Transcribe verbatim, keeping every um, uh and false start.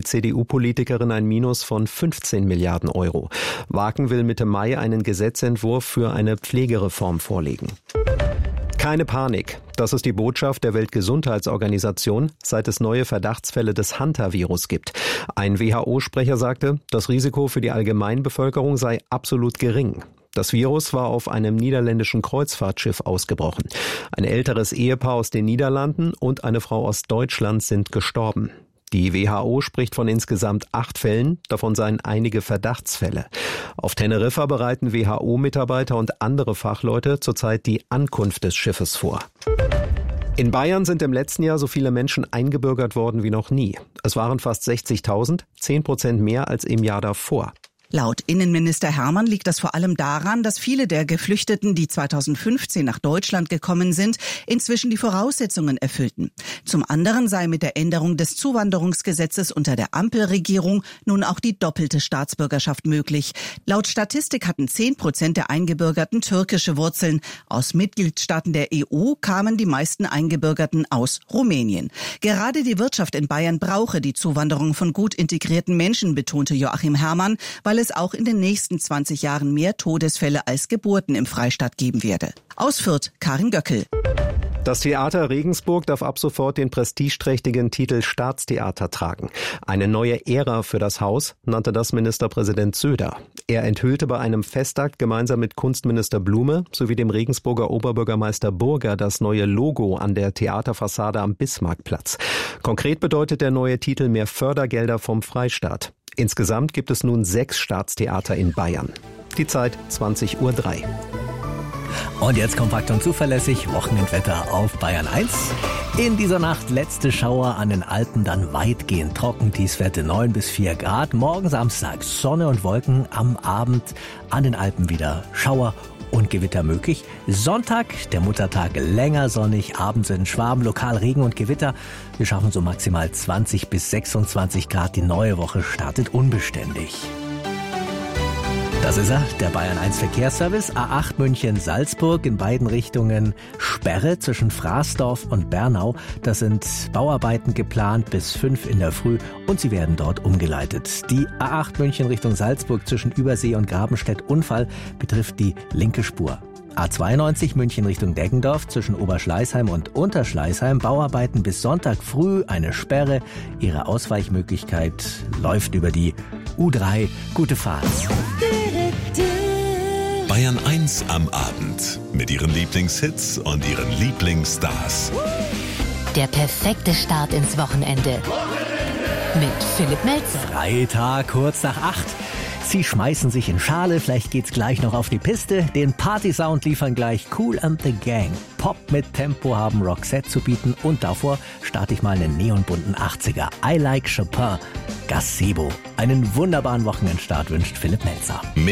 C D U-Politikerin ein Minus von fünfzehn Milliarden Euro. Waken will Mitte Mai einen Gesetzentwurf für eine Pflegereform vorlegen. Keine Panik. Das ist die Botschaft der Weltgesundheitsorganisation, seit es neue Verdachtsfälle des Hantavirus gibt. Ein W H O-Sprecher sagte, das Risiko für die Allgemeinbevölkerung sei absolut gering. Das Virus war auf einem niederländischen Kreuzfahrtschiff ausgebrochen. Ein älteres Ehepaar aus den Niederlanden und eine Frau aus Deutschland sind gestorben. Die W H O spricht von insgesamt acht Fällen, davon seien einige Verdachtsfälle. Auf Teneriffa bereiten W H O-Mitarbeiter und andere Fachleute zurzeit die Ankunft des Schiffes vor. In Bayern sind im letzten Jahr so viele Menschen eingebürgert worden wie noch nie. Es waren fast sechzigtausend, zehn Prozent mehr als im Jahr davor. Laut Innenminister Hermann liegt das vor allem daran, dass viele der Geflüchteten, die zweitausendfünfzehn nach Deutschland gekommen sind, inzwischen die Voraussetzungen erfüllten. Zum anderen sei mit der Änderung des Zuwanderungsgesetzes unter der Ampelregierung nun auch die doppelte Staatsbürgerschaft möglich. Laut Statistik hatten zehn Prozent der Eingebürgerten türkische Wurzeln. Aus Mitgliedstaaten der E U kamen die meisten Eingebürgerten aus Rumänien. Gerade die Wirtschaft in Bayern brauche die Zuwanderung von gut integrierten Menschen, betonte Joachim Herrmann, weil es auch in den nächsten zwanzig Jahren mehr Todesfälle als Geburten im Freistaat geben werde. Aus Fürth, Karin Göckel. Das Theater Regensburg darf ab sofort den prestigeträchtigen Titel Staatstheater tragen. Eine neue Ära für das Haus, nannte das Ministerpräsident Söder. Er enthüllte bei einem Festakt gemeinsam mit Kunstminister Blume sowie dem Regensburger Oberbürgermeister Burger das neue Logo an der Theaterfassade am Bismarckplatz. Konkret bedeutet der neue Titel mehr Fördergelder vom Freistaat. Insgesamt gibt es nun sechs Staatstheater in Bayern. Die Zeit zwanzig Uhr drei. Und jetzt kompakt und zuverlässig Wochenendwetter auf Bayern eins. In dieser Nacht letzte Schauer an den Alpen, dann weitgehend trocken, Tiefstwerte neun bis vier Grad. Morgen Samstag Sonne und Wolken, am Abend an den Alpen wieder Schauer und Gewitter möglich. Sonntag, der Muttertag, länger sonnig, abends in Schwaben, lokal Regen und Gewitter. Wir schaffen so maximal zwanzig bis sechsundzwanzig Grad. Die neue Woche startet unbeständig. Das ist er, der Bayern eins Verkehrsservice. A acht München-Salzburg, in beiden Richtungen Sperre zwischen Fraßdorf und Bernau. Da sind Bauarbeiten geplant bis fünf in der Früh und sie werden dort umgeleitet. Die A acht München Richtung Salzburg zwischen Übersee und Grabenstedt Unfall betrifft die linke Spur. A zweiundneunzig München Richtung Deggendorf zwischen Oberschleißheim und Unterschleißheim. Bauarbeiten bis Sonntag früh, eine Sperre. Ihre Ausweichmöglichkeit läuft über die U drei. Gute Fahrt. Bayern eins am Abend mit ihren Lieblingshits und ihren Lieblingsstars. Der perfekte Start ins Wochenende. Mit Philipp Melzer. Freitag, kurz nach acht. Sie schmeißen sich in Schale, vielleicht geht's gleich noch auf die Piste. Den Party-Sound liefern gleich Kool and the Gang. Pop mit Tempo haben Roxette zu bieten und davor starte ich mal einen neonbunten achtziger. I Like Chopin, Gazebo. Einen wunderbaren Wochenendstart wünscht Philipp Melzer.